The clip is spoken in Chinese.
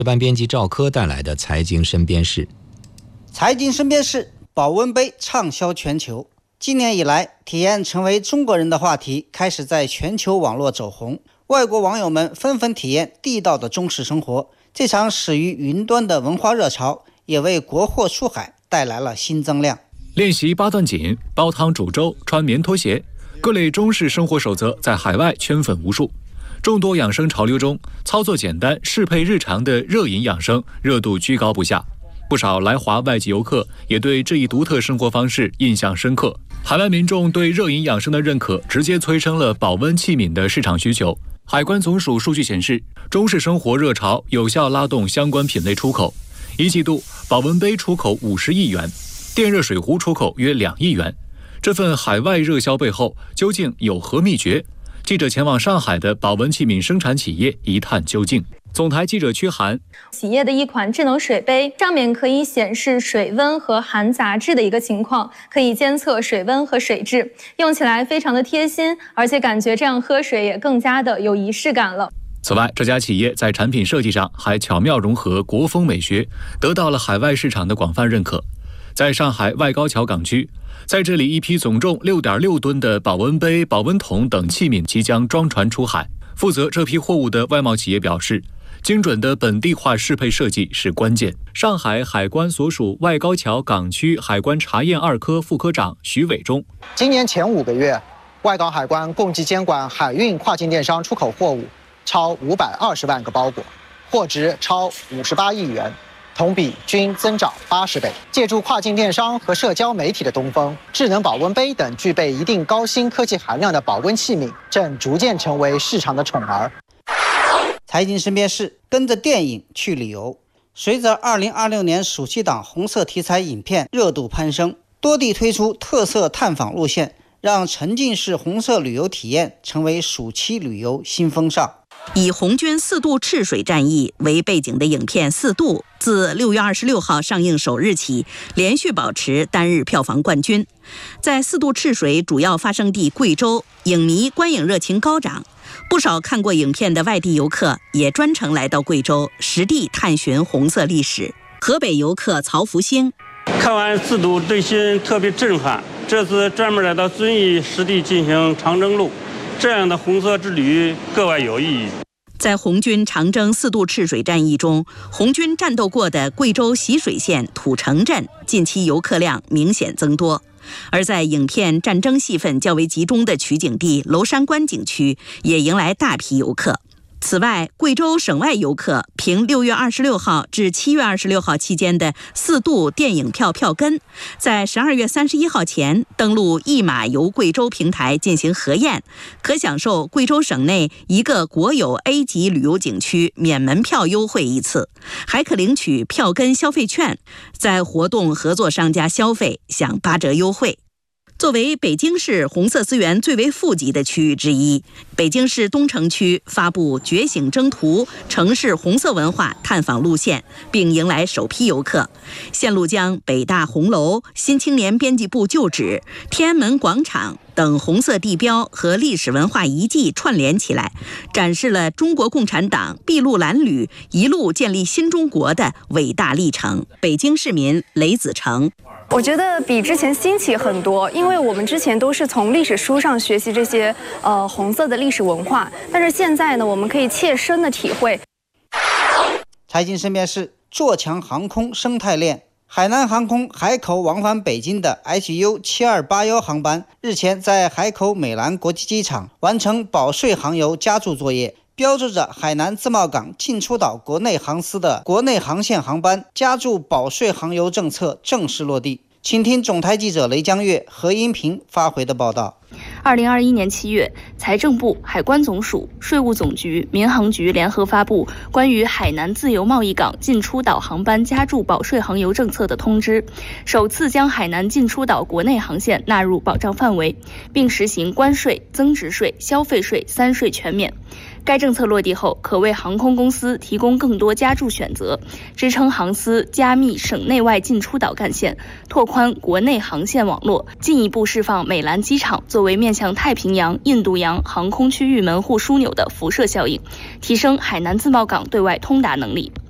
值班编辑赵科带来的财经身边事。 财经身边事，保温杯畅销全球。今年以来，体验成为中国人的话题，开始在全球网络走红。外国网友们纷纷体验地道的中式生活。这场始于云端的文化热潮，也为国货出海带来了新增量。 练习八段锦、煲汤煮粥、穿棉拖鞋，各类中式生活守则在海外圈粉无数。众多养生潮流中，操作简单、适配日常的热饮养生热度居高不下。不少来华外籍游客也对这一独特生活方式印象深刻。海外民众对热饮养生的认可，直接催生了保温器皿的市场需求。海关总署数据显示，中式生活热潮有效拉动相关品类出口。一季度，保温杯出口50亿元，电热水壶出口约2亿元。这份海外热销背后究竟有何秘诀？记者前往上海的保温器皿生产企业一探究竟。总台记者屈涵， 企业的一款智能水杯，上面可以显示水温和含杂质的一个情况，可以监测水温和水质，用起来非常的贴心，而且感觉这样喝水也更加的有仪式感了。 此外，这家企业在产品设计上还巧妙融合国风美学，得到了海外市场的广泛认可。在上海外高桥港区，在这里一批总重6.6吨的保温杯、保温桶等器皿即将装船出海。负责这批货物的外贸企业表示，精准的本地化适配设计是关键。上海海关所属外高桥港区海关查验2科副科长徐伟忠， 今年前5个月，外港海关共计监管海运跨境电商出口货物超520万个包裹，货值超58亿元，同比均增长80倍。借助跨境电商和社交媒体的东风，智能保温杯等具备一定高新科技含量的保温器皿，正逐渐成为市场的宠儿。 财经身边事，跟着电影去旅游。随着2026年暑期档红色题材影片热度攀升，多地推出特色探访路线，让沉浸式红色旅游体验成为暑期旅游新风尚。 以红军4渡赤水战役为背景的影片《4渡》自6月26号上映首日起，连续保持单日票房冠军。在4渡赤水主要发生地贵州，影迷观影热情高涨，不少看过影片的外地游客也专程来到贵州，实地探寻红色历史。河北游客曹福兴， 看完4渡内心特别震撼，这次专门来到遵义实地进行长征路，这样的红色之旅格外有意义。 在红军长征4渡赤水战役中，红军战斗过的贵州习水县土城镇近期游客量明显增多，而在影片战争戏份较为集中的取景地娄山关景区也迎来大批游客。此外，贵州省外游客凭6月26号至7月26号期间的4渡电影票票根，在12月31号前登录一马游贵州平台进行核验，可享受贵州省内一个国有 A 级旅游景区免门票优惠1次，还可领取票根消费券，在活动合作商家消费享8折优惠。作为北京市红色资源最为富集的区域之一，北京市东城区发布《觉醒征途》城市红色文化探访路线，并迎来首批游客。线路将北大红楼、新青年编辑部旧址、天安门广场等红色地标和历史文化遗迹串联起来，展示了中国共产党筚路蓝缕一路建立新中国的伟大历程。北京市民雷子成， 我觉得比之前新奇很多，因为我们之前都是从历史书上学习这些红色的历史文化，但是现在呢，我们可以切身的体会。 财经身边事，做强航空生态链。海南航空海口往返北京的 HU7281 航班日前在海口美兰国际机场完成保税航油加注作业，标志着海南自贸港进出岛国内航司的国内航线航班加注保税航油政策正式落地。请听总台记者雷江月、何音平发回的报道。 2021年7月，财政部、海关总署、税务总局、民航局联合发布关于海南自由贸易港进出岛航班加注保税航油政策的通知，首次将海南进出岛国内航线纳入保障范围，并实行关税、增值税、消费税3税全免。该政策落地后，可为航空公司提供更多加注选择，支撑航司加密省内外进出岛干线，拓宽国内航线网络，进一步释放美兰机场作为面向太平洋、印度洋航空区域门户枢纽的辐射效应，提升海南自贸港对外通达能力。